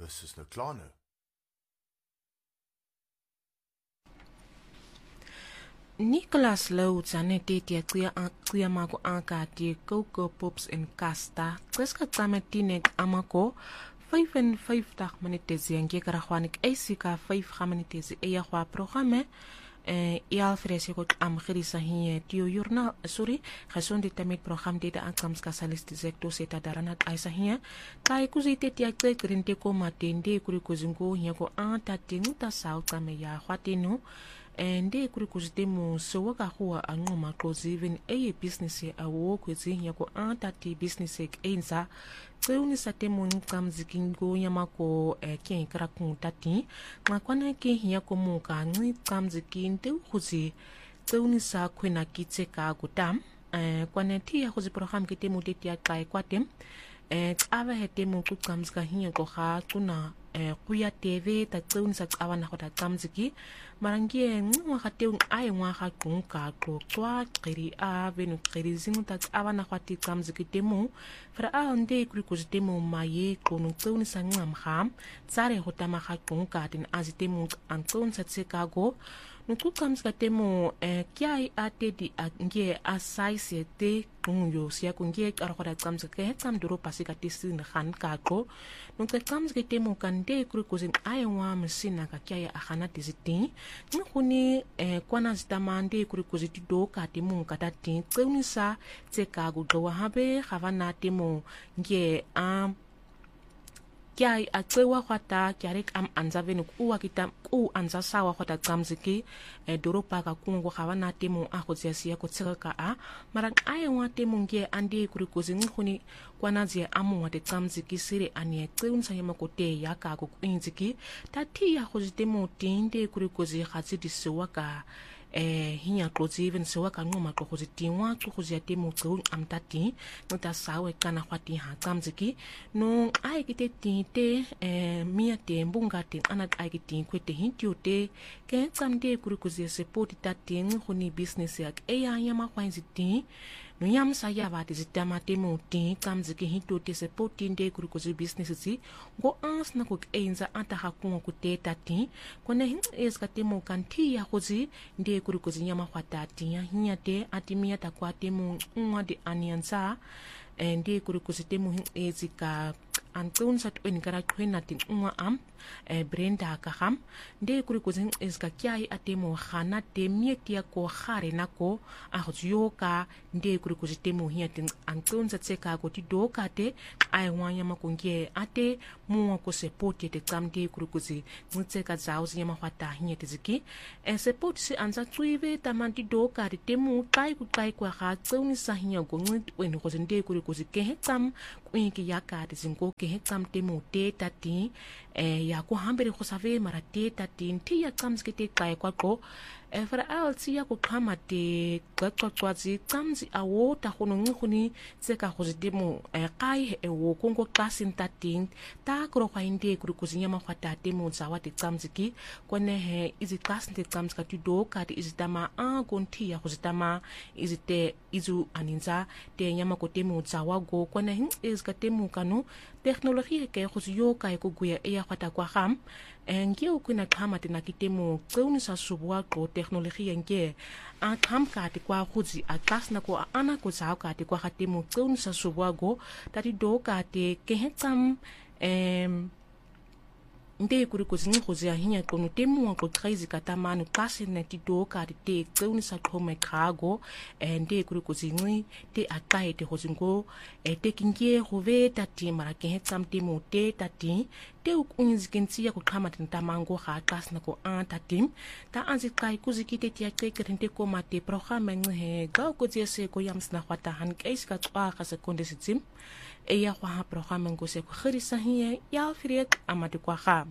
Dis is nou klaar nou. Nicholas Lou Zanete tia mako ankati Coco Pops en Casta. Kreska tsametinek amako 55 minutes yange karahwanik eisika 5 minutes eya kwa programme Ial fresi ko am gerisa hier tio journal sorry gesonde tamet program dede ankams kasalist sektor seta daranat aisa hier kai kuzite tia krente ko matende kuri kuzingo hier ko anta tinta sauta me ya hwatenu ende kuri kuzitemu sowaka huwa angoma close even business awo kwezi yako antati business enza tseuni satemu nkamzikingo yamako kien karakun tati ngakwana ke yako muka ngi kamzikinte khuzi tseuni sa kwena kitseka gutam kwaneti ya khuzi program kitemu tetia kai kwatem ava hetemu kukamzika hiya ko ha tuna kuya TV ta tseuni sa awana khota kamziki marangie ngwa khateung ai ngwa kha kunka ko twa qiri a venu qiri zingu ta awana khati kamziki temu fra a nde kuri kuzitemu maye kono tseuni sa ngam kham tsare hota ma kha kunka tin azitemu antson sa tsekago nuku kamzika temu kiai atedi nge asaise te kunyo sia kunge arkhora kamzika he kamduro pasika tisin khan kako nuku kamzika temu kande kuri kuzin aywa msina ka kiai akhana tiziti ngkhuni kwana zitamande kuri kuziti do katimu katati tseunisa tsekago do habe khavana temu nge kiai atsewa khata kyarek am anzavenu kuwa kita ku anza sawa khata kamziki doropa ka kungo khawana temu akhotsiasia ko tsaka a marang aywa temu nge andi kuri kuzingi khuni kwanazia amu wate kamziki sire anie tseunsa yamakote yaka ko inziki tati ya khozitemu tinde kuri kuzi khatsi sewaka hinya close even sewaka ngoma ko khozitinwa ko khoziyate mu tseun amtati nota sawe kana khwati ha kamziki no ai kite tinte mia te mbunga te ana ai kite kwete hintiote ke tsamde kuri kuzi support tatin khoni business yak eya yama khwanziti no yam saya ba tizitama temu tin kamziki hintote support inde kuri kuzi business zi go ans na ko enza anta hakungo kuteta tin kone hin eska temu kanti ya khozi nde kuri kuzi nyama khwatati ya hinyate atimia takwate mu ngwadi aniansa nde kuri kuzi temu hin ezika antun sat wenkara kwena tin ngwa am Brenda kaham nde kuri kuzin eska kiai atemo khana temie tia ko khare nako ahjoka nde kuri kuzitemo hiatin antun sat seka ko ti dokate ai wanya makungie ate muwa ko support te kamde kuri kuzi mutseka zao zinya mahwata hiete ziki support si anza tuive tamanti dokate temu kai kwa ha tseuni sahinya go ngit wen ko nde kuri kuzi ke hekam kwinki yakate zingo ke hekam temu te tati ya ko hambere ko save marate tatin ti ya kamskete kai kwako fra alti ya ko khamate kwatswatsi kamzi awo ta khono ngkhuni tseka khozidemo kai wo kongo klasin tatin ta kro khwainde kuri kuzinya makhwata temo zawate kamziki kone he izi klasin te kamska ti do kati izitama a konti ya khozitama izite izu aninza te nyama ko temo zawago kone hin izka temo kanu teknologia ke khoziyo kai ko guya ya khwata kwa kham nge ukuna khama tena kitemo tseuni sa subwa ko teknologia nge a kham ka ti kwa khuzi a klasna ko ana ko sa ka ti kwa khatemo tseuni sa subwa go tati do ka te ke hetsam nde kuri ko zingi khozi a hinya ko no temu ko crazy katamanu klase na ti do ka te tseuni sa khome khago nde kuri ko zingi te akai te khozingo te kinge hove tati mara ke hetsam temu te tati te ukunzikensia ko khama tamango ha klas na ko antatim ta anzi kai kuzikite tia kekerente ko mate programme he ga ko jese ko yamsna khwata han keis ka tswa ka sekonde sitim e ya kwa programme ko se ko khirisa hiya ya friet amade kwa kha